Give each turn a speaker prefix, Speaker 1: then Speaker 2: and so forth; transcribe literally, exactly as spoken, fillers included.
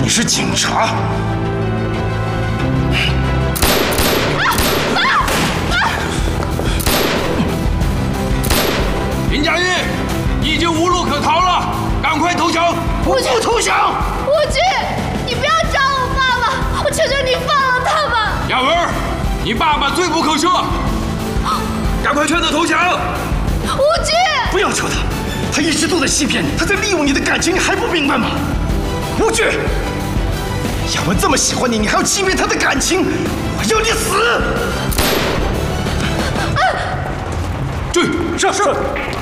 Speaker 1: 你是警察。
Speaker 2: 林佳玉，你已经无路可逃了，赶快投降！
Speaker 1: 我不投降！
Speaker 3: 无惧，你不要抓我爸爸，我求求你放了他吧！
Speaker 2: 雅文，你爸爸罪不可赦，赶快劝他投降！
Speaker 3: 无惧，
Speaker 1: 不要求他，他一直都在欺骗你，他在利用你的感情，你还不明白吗？无惧，雅文这么喜欢你，你还要欺骗他的感情，我要你死！
Speaker 2: 追！
Speaker 1: 是是。